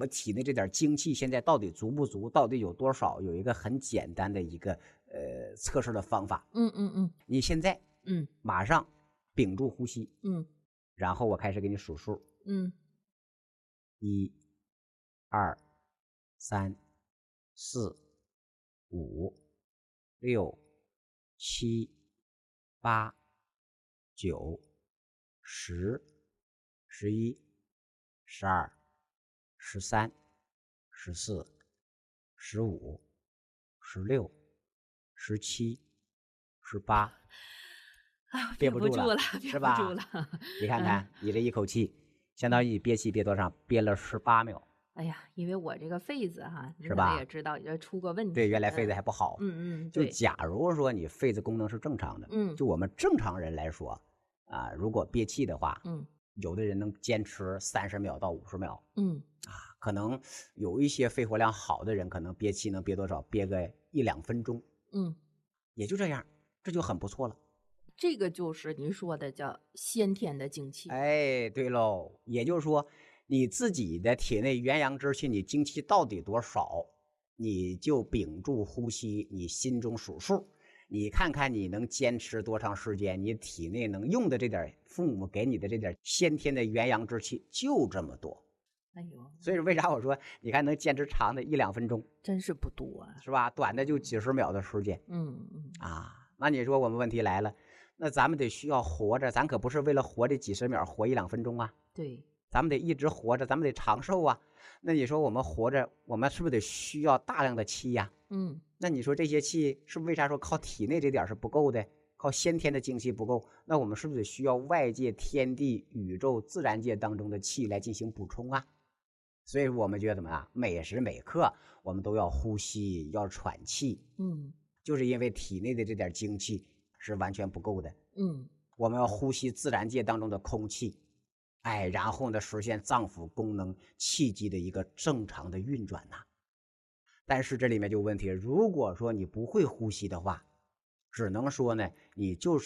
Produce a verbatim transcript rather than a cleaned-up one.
我体内这点精气现在到底足不足，到底有多少，有一个很简单的一个呃测试的方法。 嗯嗯嗯你现在嗯马上屏住呼吸， 嗯然后我开始给你数数， 嗯一、二、三、四、五、六、七、八、九、十、十一、十二、十三、十四、十五、十六、十七、十八， 啊， 憋不住了， 憋不住了，憋是吧？ 不住了。 你看看， 嗯， 你这一口气，相当于你憋气憋多长？憋了十八秒， 哎呀，因为我这个肺子哈，您可能也是吧？ 知道，也出过问对， 题。 原来肺子嗯还不好。 嗯嗯，对， 就假如说你肺子功能是正常的， 嗯就我们正常人来说，啊，如果憋气的话， 嗯有的人能坚持三十秒到五十秒， 嗯可能有一些肺活量好的人，可能憋气能憋多少？憋个一两分钟， 嗯， 也就这样，这就很不错了。 这个就是您说的叫先天的精气。 哎，对喽，也就是说，你自己的体内元阳之气，你精气到底多少，你就屏住呼吸，你心中数数，你看看你能坚持多长时间，你体内能用的这点父母给你的这点先天的元阳之气就这么多。 哎呦， 所以为啥我说你看能坚持长的一两分钟， 真是不多啊。 是吧？短的就几十秒的时间嗯嗯啊。那你说我们问题来了，那咱们得需要活着，咱可不是为了活这几十秒，活一两分钟啊。 对， 咱们得一直活着，咱们得长寿啊。那你说我们活着，我们是不是得需要大量的气呀？ 嗯那你说这些气是不是为啥说靠体内这点是不够的？靠先天的精气不够，那我们是不是得需要外界天地宇宙自然界当中的气来进行补充啊？所以我们觉得怎么样？每时每刻我们都要呼吸，要喘气， 嗯就是因为体内的这点精气是完全不够的。 嗯我们要呼吸自然界当中的空气，哎，然后呢，实现脏腑功能、气机的一个正常的运转呐。但是这里面就有问题，如果说你不会呼吸的话，只能说呢，你就是